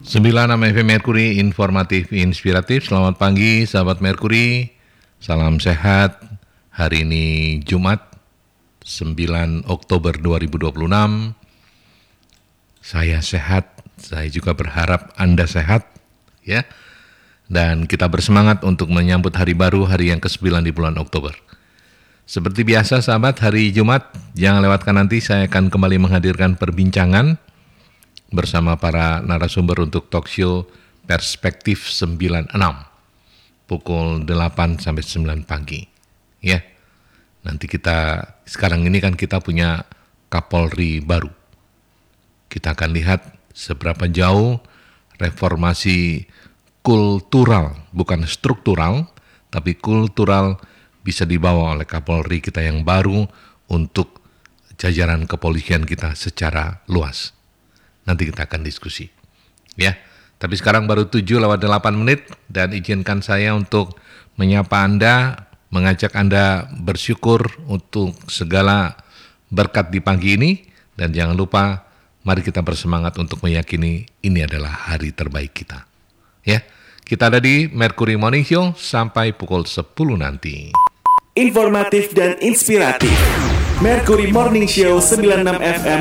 96 FM Mercury, informatif, inspiratif. Selamat pagi sahabat Mercury. Salam sehat. Hari ini Jumat 9 Oktober 2026. Saya sehat. Saya juga berharap Anda sehat, ya. Dan kita bersemangat untuk menyambut hari baru, hari yang ke-9 di bulan Oktober. Seperti biasa sahabat, hari Jumat jangan lewatkan, nanti saya akan kembali menghadirkan perbincangan bersama para narasumber untuk talk show Perspektif 96 pukul 8 sampai 9 pagi. Ya. Nanti sekarang ini kan kita punya Kapolri baru. Kita akan lihat seberapa jauh reformasi kultural, bukan struktural, tapi kultural bisa dibawa oleh Kapolri kita yang baru untuk jajaran kepolisian kita secara luas. Nanti kita akan diskusi, ya. Tapi sekarang baru 7:08 dan izinkan saya untuk menyapa Anda, mengajak Anda bersyukur untuk segala berkat di pagi ini. Dan jangan lupa, mari kita bersemangat untuk meyakini ini adalah hari terbaik kita, ya. Kita ada di Mercury Morning Show sampai pukul 10 nanti. Informatif dan inspiratif. Mercury Morning Show 96 FM